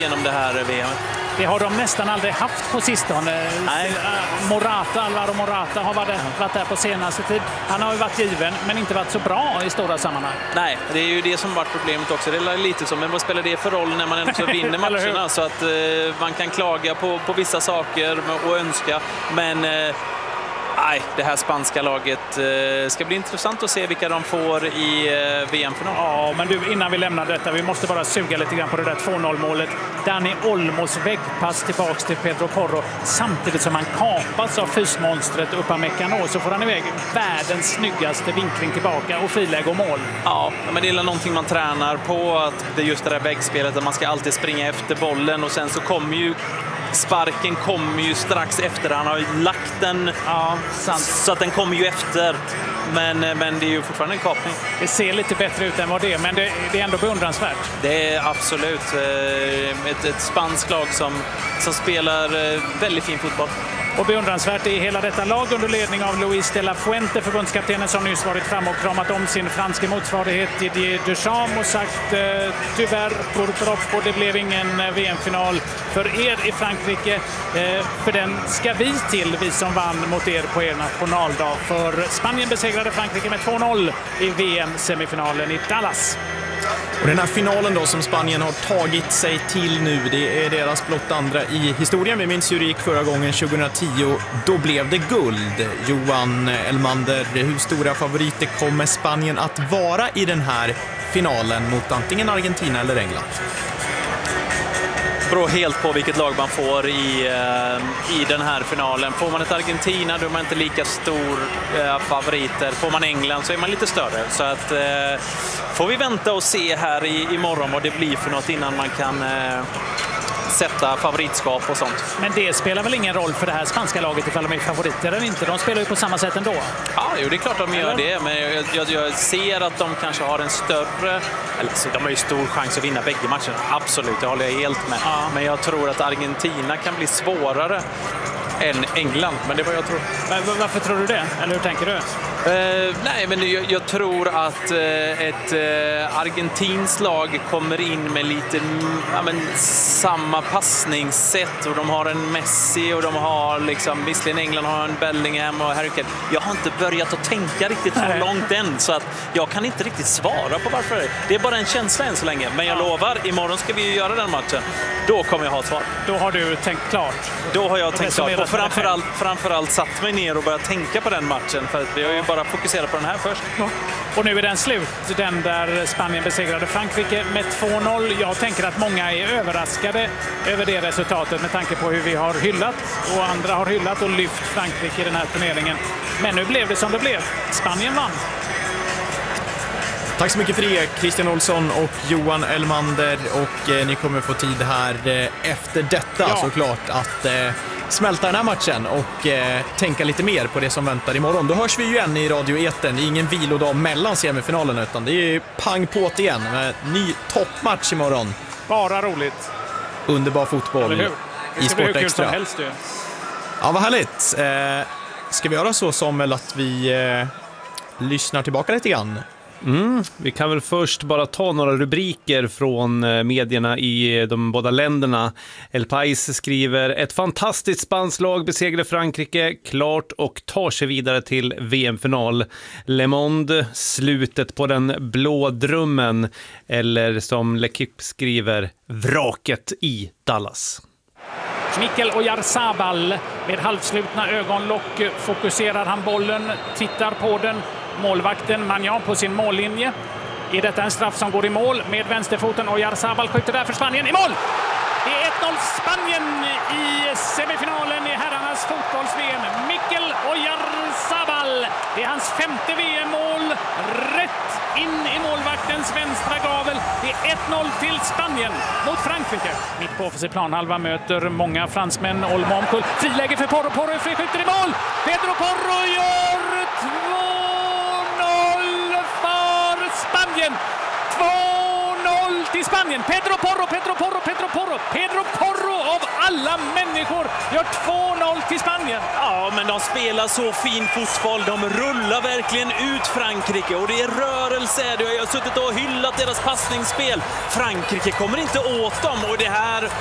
genom det här VM. Det har de nästan aldrig haft på sistone. Alvaro Morata har varit där på senaste tid. Han har ju varit given, men inte varit så bra i stora sammanhang. Nej, det är ju det som varit problemet också. Det är lite som, men vad spelar det för roll när man ändå vinner matcherna? Så att man kan klaga på vissa saker och önska, men nej, det här spanska laget ska bli intressant att se vilka de får i VM-final. Ja, men du, innan vi lämnar detta, vi måste bara suga lite grann på det där 2-0-målet. Dani Olmos väggpass tillbaks till Pedro Porro, samtidigt som han kapas av fysmonstret Upamecano, så får han iväg världens snyggaste vinkling tillbaka och friläge och mål. Ja, men det är någonting man tränar på, att det är just det där väggspelet, att man ska alltid springa efter bollen, och sen så kommer ju sparken strax efter. Han har ju lagt den, så att den kommer ju efter. Men det är ju fortfarande en kapning. Det ser lite bättre ut än vad det är, men det är ändå beundransvärt. Det är absolut ett spanskt lag som spelar väldigt fin fotboll. Och beundransvärt är hela detta lag under ledning av Luis de la Fuente, förbundskaptenen, som nyss varit fram och kramat om sin franska motsvarighet Didier Deschamps och sagt tyvärr purtroppo, det blev ingen VM-final för er i Frankrike. För den ska vi som vann mot er på er nationaldag. För Spanien besegrade Frankrike med 2-0 i VM-semifinalen i Dallas. Och den här finalen då som Spanien har tagit sig till nu, det är deras blott andra i historien. Vi minns hur det gick förra gången 2010. Då blev det guld. Johan Elmander, hur stora favoriter kommer Spanien att vara i den här finalen mot antingen Argentina eller England? Det beror helt på vilket lag man får i den här finalen. Får man ett Argentina, då är man inte lika stor favoriter. Får man England så är man lite större. Så att får vi vänta och se här imorgon vad det blir för något innan man kan sätta favoritskap och sånt. Men det spelar väl ingen roll för det här spanska laget ifall de är favoriter eller inte? De spelar ju på samma sätt ändå. Ja, jo, det är klart de gör det. Men jag ser att de kanske har en större... Eller så de har ju stor chans att vinna bägge matcherna. Absolut, det håller jag helt med. Ja. Men jag tror att Argentina kan bli svårare än England. Men det är vad jag tror. Varför tror du det? Eller hur tänker du? Nej, men jag tror att ett argentins lag kommer in med lite samma passningssätt, och de har en Messi och de har visserligen England har en Bellingham och Harry Kane. Jag har inte börjat att tänka riktigt så långt än, så att jag kan inte riktigt svara på varför. Det är bara en känsla än så länge, men jag lovar, imorgon ska vi göra den matchen. Då kommer jag ha ett svar. Då har du tänkt klart. Då har jag tänkt klart, och framförallt satt mig ner och börjat tänka på den matchen, för att vi har ju bara fokuserat på den här först. Ja. Och nu är den slut, den där Spanien besegrade Frankrike med 2-0. Jag tänker att många är överraskade över det resultatet med tanke på hur vi har hyllat och andra har hyllat och lyft Frankrike i den här turneringen. Men nu blev det som det blev. Spanien vann. Tack så mycket för det, Christian Olsson och Johan Elmander. Och ni kommer få tid här efter detta såklart att smälta den här matchen och tänka lite mer på det som väntar imorgon. Då hörs vi ju igen i Radio Eten. Det är ingen vilodag mellan semifinalerna, utan det är pang på igen med ny toppmatch imorgon. Bara roligt. Underbar fotboll i Sport Extra. Helst, ja, vad härligt. Ska vi göra så som att vi lyssnar tillbaka lite grann? Vi kan väl först bara ta några rubriker från medierna i de båda länderna. El País skriver: ett fantastiskt spanskt lag besegrar Frankrike klart och tar sig vidare till VM-final. Le Monde: slutet på den blå drömmen. Eller som L'Equipe skriver: vraket i Dallas. Mikel Oyarzabal med halvslutna ögonlock fokuserar han bollen, tittar på den. Målvakten Magnan på sin mållinje. Är detta en straff som går i mål med vänsterfoten? Oyarzabal skjuter där för Spanien i mål! Det är 1-0 Spanien i semifinalen i herrarnas fotbolls-VM. Mikel Oyarzabal. Det är hans 5:e VM-mål. Rätt in i målvaktens vänstra gavel. Det är 1-0 till Spanien mot Frankrike. Mitt på offensiv planhalva möter många fransmän. Olmo omkull. Friläge för Porro. Porro skjuter i mål. Pedro Porro gör 2-0 för Spanien. 2-0 till Spanien. Pedro Porro av alla människor gör 2-0 till Spanien. Ja, men de spelar så fin fotboll. De rullar verkligen ut Frankrike och det är rörelse. Jag har suttit och hyllat deras passningsspel. Frankrike kommer inte åt dem och det här